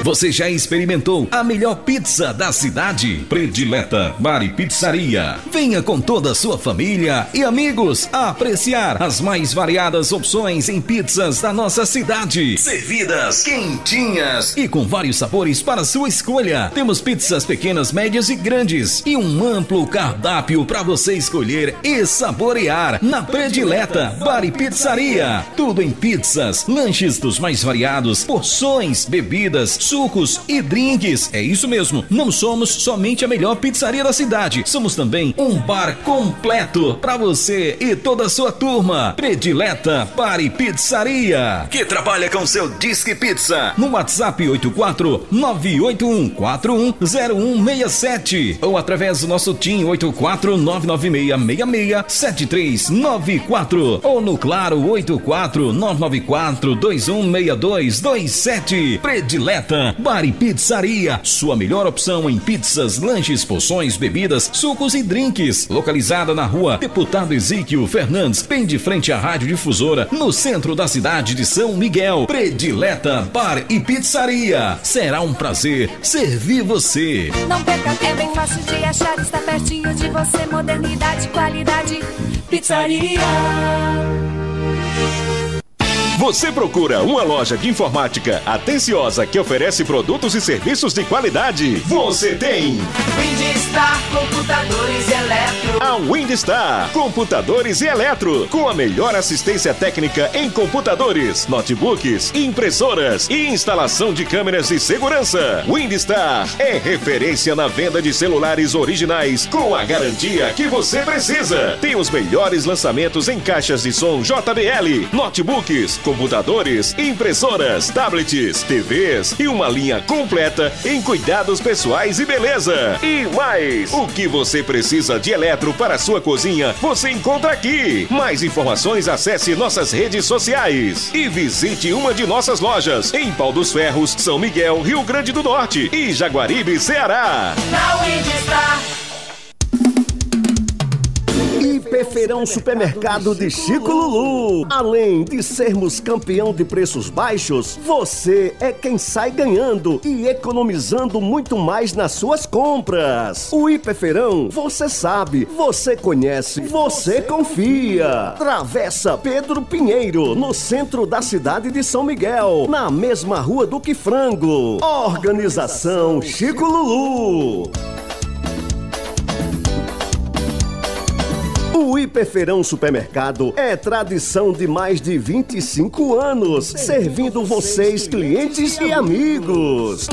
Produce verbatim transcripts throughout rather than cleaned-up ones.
Você já experimentou a melhor pizza da cidade? Predileta Bar e Pizzaria. Venha com toda a sua família e amigos a apreciar as mais variadas opções em pizzas da nossa cidade. Servidas quentinhas e com vários sabores para sua escolha. Temos pizzas pequenas, médias e grandes e um amplo cardápio para você escolher e saborear na Predileta Bar e Pizzaria. Tudo em pizzas, lanches dos mais variados, porções, bebidas, sucos e drinks. É isso mesmo, não somos somente a melhor pizzaria da cidade, somos também um bar completo para você e toda a sua turma. Predileta Bar e Pizzaria, que trabalha com seu Disque Pizza no WhatsApp oito quatro nove oito um quatro um zero um seis sete ou através do nosso TIM oito quatro nove nove seis seis seis sete três nove quatro ou no Claro oito quatro nove nove quatro dois um seis dois dois sete. Predileta Bar e Pizzaria, sua melhor opção em pizzas, lanches, porções, bebidas, sucos e drinks. Localizada na rua Deputado Ezequiel Fernandes, bem de frente à Rádio Difusora, no centro da cidade de São Miguel. Predileta Bar e Pizzaria. Será um prazer servir você. Não perca, é bem fácil de achar, está pertinho de você. Modernidade, qualidade, pizzaria. Você procura uma loja de informática atenciosa que oferece produtos e serviços de qualidade? Você tem Windstar Computadores e Eletro. A Windstar Computadores e Eletro, com a melhor assistência técnica em computadores, notebooks, impressoras e instalação de câmeras de segurança. Windstar é referência na venda de celulares originais com a garantia que você precisa. Tem os melhores lançamentos em caixas de som J B L, notebooks, computadores, impressoras, tablets, T Vs e uma linha completa em cuidados pessoais e beleza. E mais, o que você precisa de eletro para sua cozinha, você encontra aqui. Mais informações, acesse nossas redes sociais e visite uma de nossas lojas em Pau dos Ferros, São Miguel, Rio Grande do Norte e Jaguaribe, Ceará. Na Windstar. Feirão Supermercado de Chico Lulu. Além de sermos campeão de preços baixos, você é quem sai ganhando e economizando muito mais nas suas compras. O Hiperfeirão, você sabe, você conhece, você confia. Travessa Pedro Pinheiro, no centro da cidade de São Miguel, na mesma rua do que Frango. Organização Chico Lulu. O Hiperfeirão Supermercado é tradição de mais de vinte e cinco anos, servindo vocês, clientes e amigos.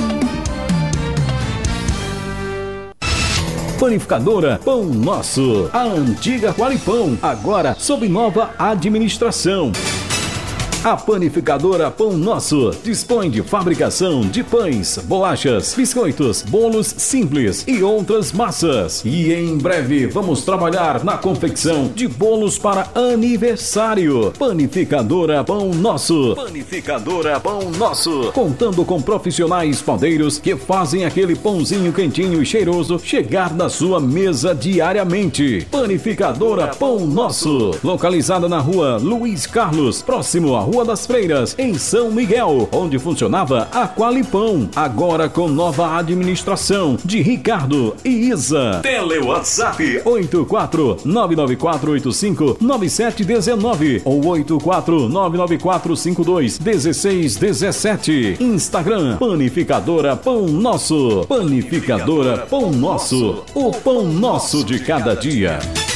Panificadora Pão Nosso, a antiga Qualipão, agora sob nova administração. A Panificadora Pão Nosso dispõe de fabricação de pães, bolachas, biscoitos, bolos simples e outras massas. E em breve vamos trabalhar na confecção de bolos para aniversário. Panificadora Pão Nosso. Panificadora Pão Nosso. Contando com profissionais padeiros que fazem aquele pãozinho quentinho e cheiroso chegar na sua mesa diariamente. Panificadora Pão Nosso. Localizada na rua Luiz Carlos, próximo à Rua das Freiras, em São Miguel, onde funcionava a Qualipão, agora com nova administração de Ricardo e Isa. Tele WhatsApp oito quatro nove nove quatro oito cinco nove sete um nove ou oito quatro nove nove quatro cinco dois um seis um sete. Instagram Panificadora Pão Nosso. Panificadora Pão Nosso, o pão nosso de cada dia.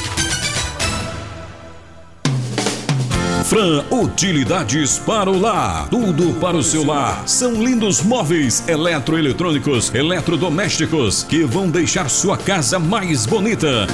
Fran Utilidades para o Lar. Tudo para o seu lar. São lindos móveis eletroeletrônicos, eletrodomésticos que vão deixar sua casa mais bonita.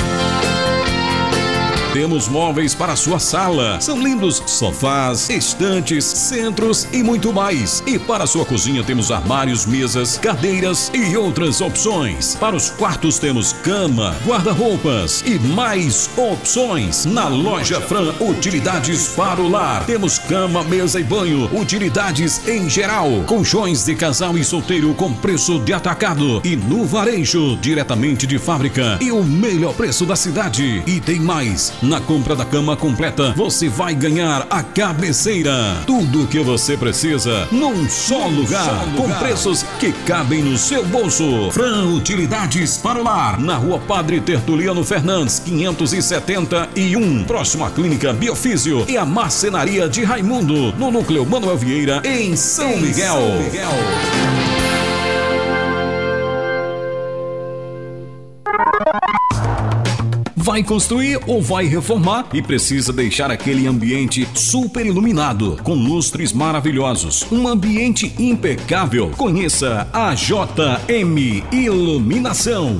Temos móveis para a sua sala. São lindos sofás, estantes, centros e muito mais. E para a sua cozinha temos armários, mesas, cadeiras e outras opções. Para os quartos temos cama, guarda-roupas e mais opções. Na loja Fran Utilidades para o Lar. Temos cama, mesa e banho, utilidades em geral, colchões de casal e solteiro com preço de atacado e no varejo diretamente de fábrica e o melhor preço da cidade. E tem mais. Na compra da cama completa, você vai ganhar a cabeceira. Tudo o que você precisa num só lugar, só lugar, com preços que cabem no seu bolso. Fran Utilidades para o Lar, na Rua Padre Tertuliano Fernandes, quinhentos e setenta e um, próximo à Clínica Biofísio e a Marcenaria de Raimundo, no Núcleo Manuel Vieira, em São em Miguel. São Miguel. Vai construir ou vai reformar e precisa deixar aquele ambiente super iluminado, com lustres maravilhosos, um ambiente impecável? Conheça a J M Iluminação.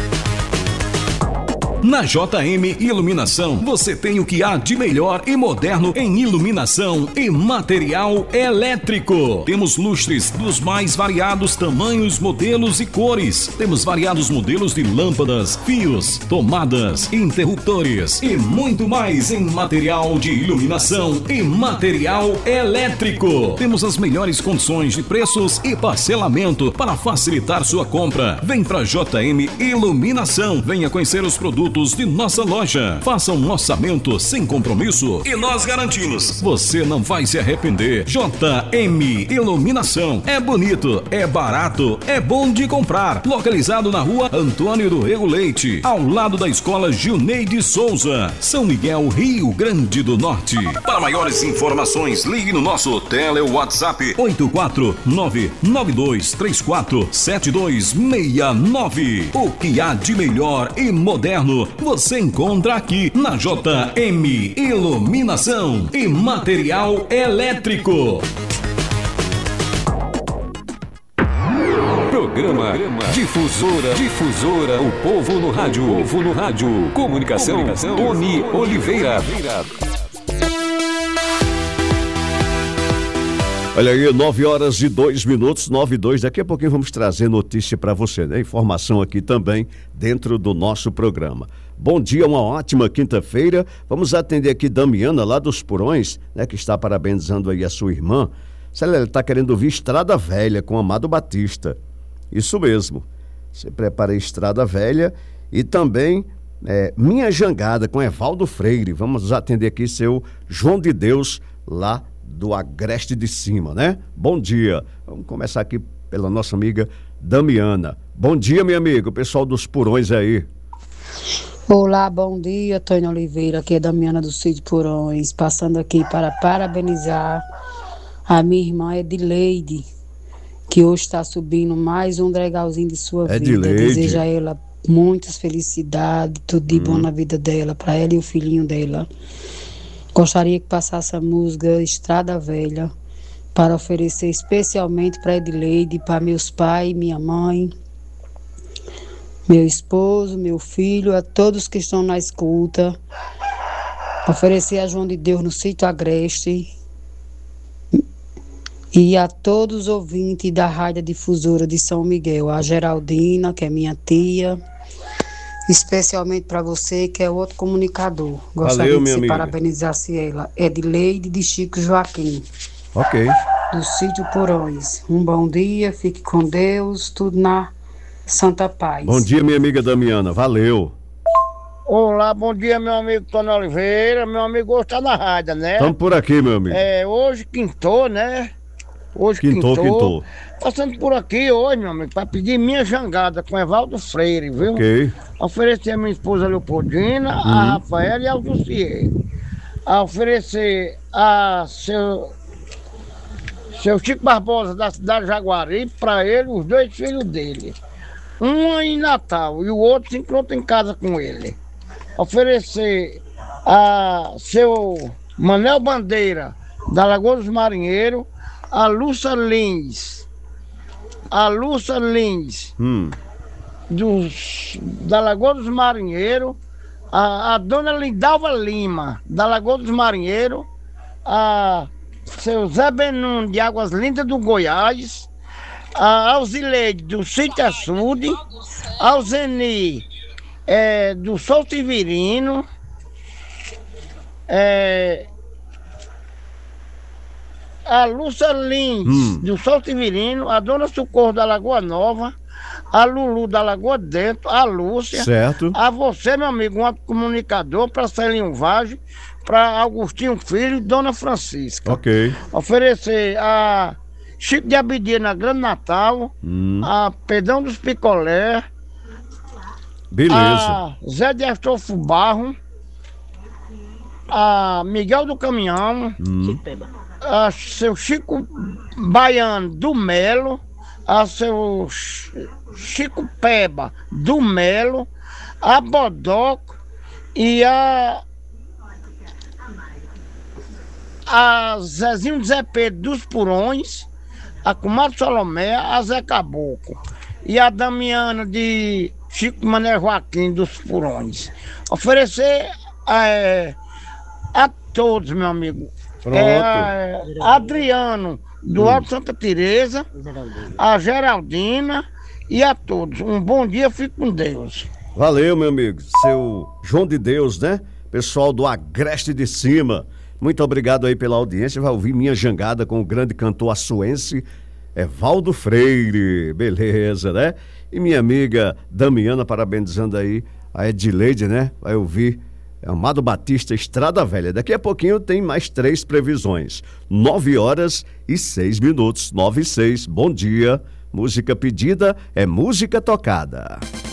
Na J M Iluminação, você tem o que há de melhor e moderno em iluminação e material elétrico. Temos lustres dos mais variados tamanhos, modelos e cores. Temos variados modelos de lâmpadas, fios, tomadas, interruptores e muito mais em material de iluminação e material elétrico. Temos as melhores condições de preços e parcelamento para facilitar sua compra. Vem para J M Iluminação. Venha conhecer os produtos de nossa loja. Faça um orçamento sem compromisso e nós garantimos, você não vai se arrepender. J M Iluminação. É bonito, é barato, é bom de comprar. Localizado na Rua Antônio do Rego Leite, ao lado da Escola Gilneide Souza, São Miguel, Rio Grande do Norte. Para maiores informações, ligue no nosso tele WhatsApp oito quatro nove nove dois três quatro sete dois seis nove. O que há de melhor e moderno você encontra aqui na J M Iluminação e Material Elétrico. Programa Difusora, Difusora, o povo no rádio, o povo no rádio. Comunicação, Comunicação Tony Oliveira. Olha aí, nove horas e dois minutos, nove e dois. Daqui a pouquinho vamos trazer notícia para você, né? Informação aqui também dentro do nosso programa. Bom dia, uma ótima quinta-feira. Vamos atender aqui Damiana, lá dos Purões, né? Que está parabenizando aí a sua irmã. Se ela está querendo ouvir Estrada Velha com Amado Batista. Isso mesmo. Você prepara a Estrada Velha e também é, Minha Jangada com Evaldo Freire. Vamos atender aqui seu João de Deus, lá do Agreste de Cima, né? Bom dia. Vamos começar aqui pela nossa amiga Damiana. Bom dia, minha amiga, o pessoal dos Purões aí. Olá, bom dia, Tony Oliveira, aqui é Damiana do Sítio Purões, passando aqui para parabenizar a minha irmã Edileide, que hoje está subindo mais um degrauzinho de sua vida. Desejo a ela muitas felicidades, tudo de hum. bom na vida dela, para ela e o filhinho dela. Gostaria que passasse a música Estrada Velha para oferecer especialmente para Edileide, para meus pais, minha mãe, meu esposo, meu filho, a todos que estão na escuta. Oferecer a João de Deus no Sítio Agreste e a todos os ouvintes da Rádio Difusora de São Miguel, a Geraldina, que é minha tia, especialmente para você, que é outro comunicador. Gostaria Valeu, de se parabenizasse ela. Edileide de Chico Joaquim. Ok. Do Sítio Purões. Um bom dia, fique com Deus, tudo na Santa Paz. Bom dia, minha amiga Damiana. Valeu. Olá, bom dia, meu amigo Tony Oliveira. Meu amigo hoje tá na rádio, né? Estamos por aqui, meu amigo. É, hoje quintou, né? Hoje quintou, quintou. quintou. Passando por aqui hoje, meu amigo, para pedir Minha Jangada com Evaldo Freire, viu? Ok. Oferecer a minha esposa Leopoldina, uhum. a Rafaela e ao Jussier. A oferecer a seu, seu Chico Barbosa da cidade de Jaguari, para ele, os dois filhos dele. Um em Natal e o outro se encontra em casa com ele. Oferecer a seu Manel Bandeira, da Lagoa dos Marinheiros, a Lúcia Lins, a Lúcia Lins, hum. dos, da Lagoa dos Marinheiros, a, a dona Lindalva Lima, da Lagoa dos Marinheiros, a seu Zé Benum, de Águas Lindas do Goiás, a Alzileide, do Sítio Açude, a Alzeni, é, do Sol Severino, é, a Lúcia Lins, Hum. do Sol Severino, a Dona Socorro da Lagoa Nova, a Lulu da Lagoa Dentro, a Lúcia, Certo. a você, meu amigo, um comunicador, para Celinho Vage, para Agostinho Filho e Dona Francisca. Ok. Oferecer a Chico de Abidia na Grande Natal, Hum. a Pedrão dos Picolé, Beleza. a Zé de Astolfo Barro, a Miguel do Caminhão, Hum. a seu Chico Baiano do Melo, a seu Ch- Chico Peba do Melo, a Bodoco e a a Zezinho de Zé Pedro dos Purões, a Comadre Solomé, a Zé Caboclo e a Damiana de Chico Mané Joaquim dos Purões. Oferecer é, a todos, meu amigo. Pronto. É, Adriano do Alto Santa Teresa, a Geraldina e a todos. Um bom dia, fique com Deus. Valeu, meu amigo. Seu João de Deus, né? Pessoal do Agreste de Cima. Muito obrigado aí pela audiência. Vai ouvir minha jangada com o grande cantor açuense Evaldo Freire. Beleza, né? E minha amiga Damiana, parabenizando aí a Edileide, né? Vai ouvir Amado Batista, Estrada Velha. Daqui a pouquinho tem mais três previsões. Nove horas e seis minutos. Nove e seis. Bom dia. Música pedida é música tocada.